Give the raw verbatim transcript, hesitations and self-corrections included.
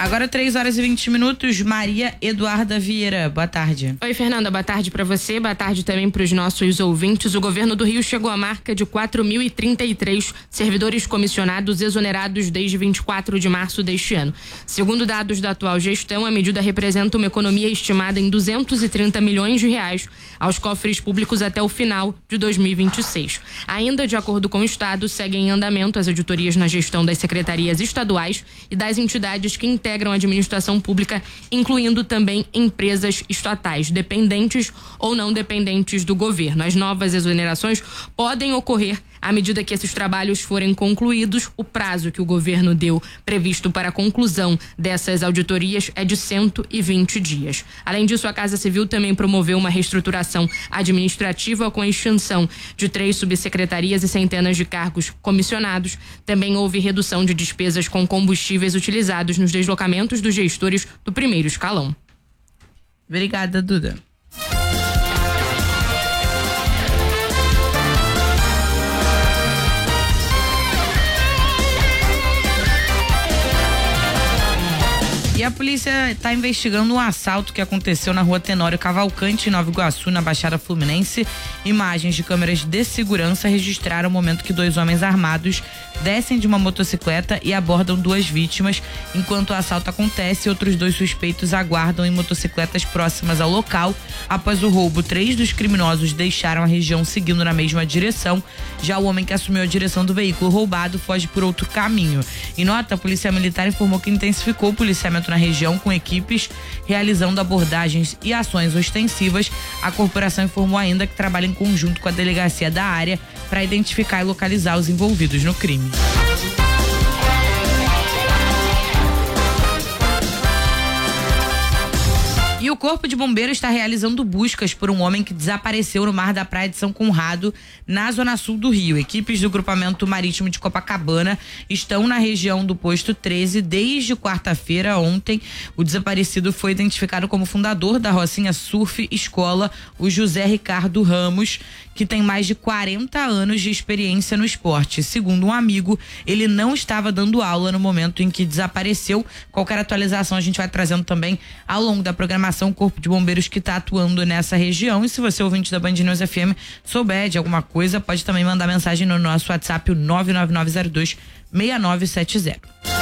Agora três horas e vinte minutos, Maria Eduarda Vieira, boa tarde. Oi, Fernanda, boa tarde para você, boa tarde também para os nossos ouvintes. O governo do Rio chegou à marca de quatro mil e trinta e três servidores comissionados exonerados desde vinte e quatro de março deste ano. Segundo dados da atual gestão, a medida representa uma economia estimada em duzentos e trinta milhões de reais aos cofres públicos até o final de dois mil e vinte e seis. Ainda de acordo com o Estado, seguem em andamento as auditorias na gestão das secretarias estaduais e das entidades que integram a administração pública, incluindo também empresas estatais, dependentes ou não dependentes do governo. As novas exonerações podem ocorrer à medida que esses trabalhos forem concluídos. O prazo que o governo deu previsto para a conclusão dessas auditorias é de cento e vinte dias. Além disso, a Casa Civil também promoveu uma reestruturação administrativa com a extinção de três subsecretarias e centenas de cargos comissionados. Também houve redução de despesas com combustíveis utilizados nos deslocamentos dos gestores do primeiro escalão. Obrigada, Duda. E a polícia está investigando um assalto que aconteceu na rua Tenório Cavalcante, em Nova Iguaçu, na Baixada Fluminense. Imagens de câmeras de segurança registraram o momento que dois homens armados descem de uma motocicleta e abordam duas vítimas. Enquanto o assalto acontece, outros dois suspeitos aguardam em motocicletas próximas ao local. Após o roubo, três dos criminosos deixaram a região seguindo na mesma direção. Já o homem que assumiu a direção do veículo roubado foge por outro caminho. Em nota, a Polícia Militar informou que intensificou o policiamento na região com equipes realizando abordagens e ações ostensivas. A corporação informou ainda que trabalha em conjunto com a delegacia da área para identificar e localizar os envolvidos no crime. E o Corpo de Bombeiros está realizando buscas por um homem que desapareceu no mar da praia de São Conrado, na zona sul do Rio. Equipes do Grupamento Marítimo de Copacabana estão na região do posto treze desde quarta-feira. Ontem, o desaparecido foi identificado como fundador da Rocinha Surf Escola, o José Ricardo Ramos, que tem mais de quarenta anos de experiência no esporte. Segundo um amigo, ele não estava dando aula no momento em que desapareceu. Qualquer atualização a gente vai trazendo também ao longo da programação. O Corpo de Bombeiros que está atuando nessa região. E se você, ouvinte da Band News F M, souber de alguma coisa, pode também mandar mensagem no nosso WhatsApp, o nove nove nove zero dois seis nove sete zero.